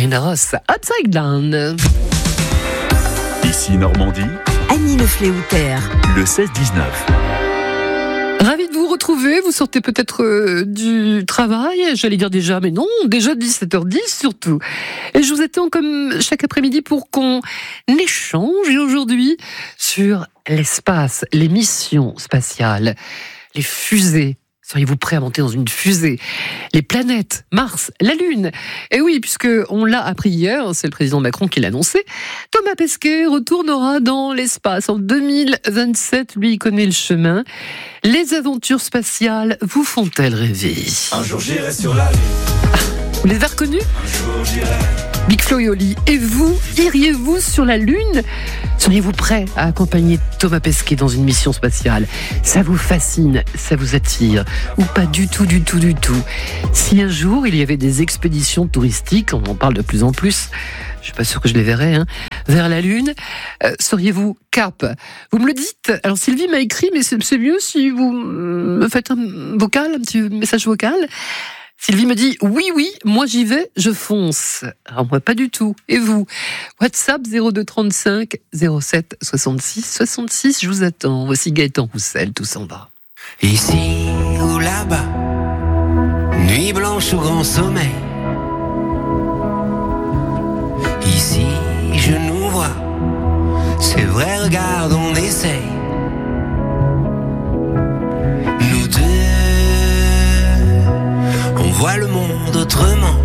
Diana Ross, Upside Down. Ici Normandie, Annie Le Fléoutère, le 16-19. Ravi de vous retrouver, vous sortez peut-être du travail, j'allais dire déjà, mais non, déjà 17h10 surtout. Et je vous attends comme chaque après-midi pour qu'on échange aujourd'hui sur l'espace, les missions spatiales, les fusées. Seriez-vous prêt à monter dans une fusée? Les planètes, Mars, la Lune. Et oui, puisque on l'a appris hier, c'est le président Macron qui l'a annoncé, Thomas Pesquet retournera dans l'espace en 2027. Lui, il connaît le chemin. Les aventures spatiales vous font-elles rêver? Un jour j'irai sur la Lune. Vous les avez reconnus? Un jour j'irai. Big Flo et Oli. Et vous, iriez-vous sur la Lune? Seriez-vous prêt à accompagner Thomas Pesquet dans une mission spatiale? Ça vous fascine, ça vous attire? Ou pas du tout, du tout, du tout? Si un jour il y avait des expéditions touristiques, on en parle de plus en plus, je suis pas sûr que je les verrai, vers la Lune, seriez-vous cap? Vous me le dites. Alors Sylvie m'a écrit, mais c'est mieux si vous me faites un vocal, un petit message vocal. Sylvie me dit, oui, moi j'y vais, je fonce. Alors moi pas du tout. Et vous? WhatsApp 02 35 07 66 66, je vous attends. Voici Gaëtan Roussel, tout s'en va. Ici ou là-bas, nuit blanche ou grand sommeil. Ici je nous vois, c'est vrai, regarde, on essaye. Nous deux, on voit le monde autrement.